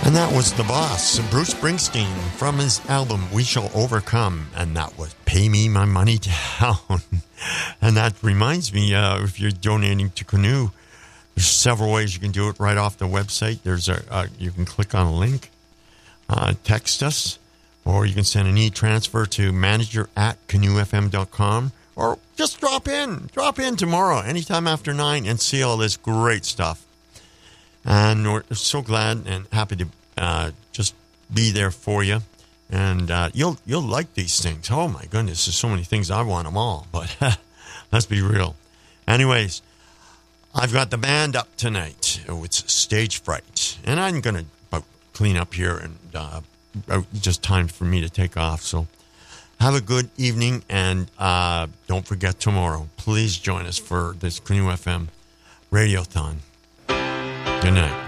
And that was The Boss, Bruce Springsteen, from his album We Shall Overcome. And that was Pay Me My Money Down. And that reminds me, if you're donating to Canoe, there's several ways you can do it right off the website. There's you can click on a link, text us, or you can send an e-transfer to manager@canoefm.com, or just drop in tomorrow, anytime after 9, and see all this great stuff. And we're so glad and happy to just be there for you. And you'll like these things. Oh, my goodness, there's so many things. I want them all. But let's be real. Anyways, I've got the band up tonight. Oh, it's Stage Fright. And I'm going to clean up here, and just time for me to take off. So have a good evening, and don't forget tomorrow. Please join us for this Canoe FM Radiothon. Good night.